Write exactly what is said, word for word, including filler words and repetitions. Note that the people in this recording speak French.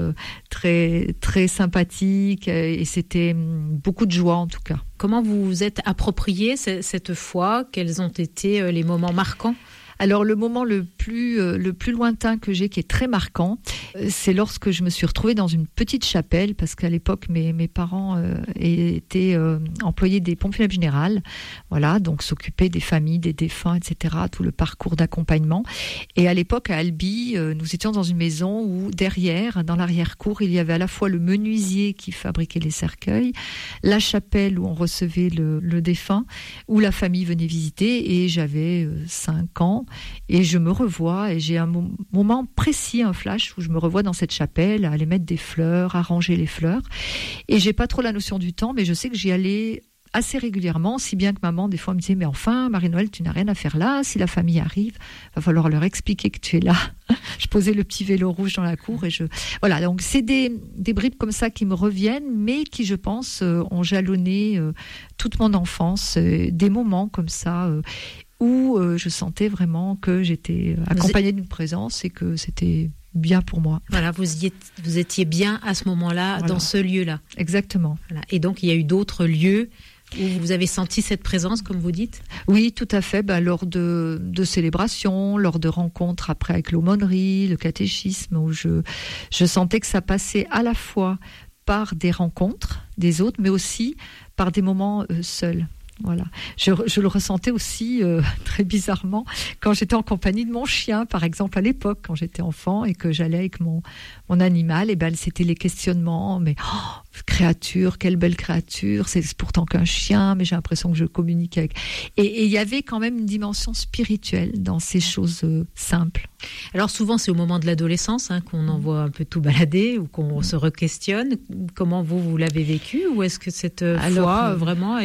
euh, très, très sympathique et c'était beaucoup de joie en tout cas. Comment vous vous êtes approprié cette foi? Quels ont été les moments marquants? Alors le moment le plus, euh, le plus lointain que j'ai, qui est très marquant, euh, c'est lorsque je me suis retrouvée dans une petite chapelle, parce qu'à l'époque mes, mes parents euh, étaient euh, employés des pompes funèbres générales, voilà, donc s'occupaient des familles, des défunts, et cetera, tout le parcours d'accompagnement. Et à l'époque à Albi, euh, nous étions dans une maison où derrière, dans l'arrière-cour, il y avait à la fois le menuisier qui fabriquait les cercueils, la chapelle où on recevait le, le défunt, où la famille venait visiter, et j'avais euh, cinq ans. Et je me revois, et j'ai un mo- moment précis, un flash, où je me revois dans cette chapelle, à aller mettre des fleurs, à ranger les fleurs. Et j'ai pas trop la notion du temps, mais je sais que j'y allais assez régulièrement, si bien que maman, des fois, me disait, mais enfin, Marie-Noël, tu n'as rien à faire là, si la famille arrive, va falloir leur expliquer que tu es là. Je posais le petit vélo rouge dans la cour, et je... Voilà, donc c'est des, des bribes comme ça qui me reviennent, mais qui, je pense, euh, ont jalonné euh, toute mon enfance, euh, des moments comme ça, euh, où euh, je sentais vraiment que j'étais accompagnée d'une présence et que c'était bien pour moi. Voilà, vous, y êtes, vous étiez bien à ce moment-là, voilà, dans ce lieu-là. Exactement. Voilà. Et donc, il y a eu d'autres lieux où vous avez senti cette présence, comme vous dites? Oui, tout à fait. Bah, lors de, de célébrations, lors de rencontres après avec l'aumônerie, le catéchisme, où je, je sentais que ça passait à la fois par des rencontres des autres, mais aussi par des moments euh, seuls. Voilà. Je, je le ressentais aussi euh, très bizarrement quand j'étais en compagnie de mon chien, par exemple à l'époque, quand j'étais enfant et que j'allais avec mon, mon animal, et ben c'était les questionnements, mais oh, créature, quelle belle créature, c'est pourtant qu'un chien, mais j'ai l'impression que je communique avec. Et il y avait quand même une dimension spirituelle dans ces choses euh, simples. Alors souvent c'est au moment de l'adolescence hein, qu'on envoie un peu tout balader ou qu'on se re-questionne. Comment vous, vous l'avez vécu, ou est-ce que cette Alors, foi euh, vraiment